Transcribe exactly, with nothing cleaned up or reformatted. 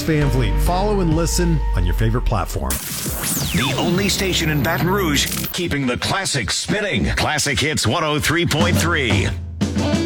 Van Vliet. Follow and listen on your favorite platform. The only station in Baton Rouge keeping the classics spinning. Classic Hits one oh three point three.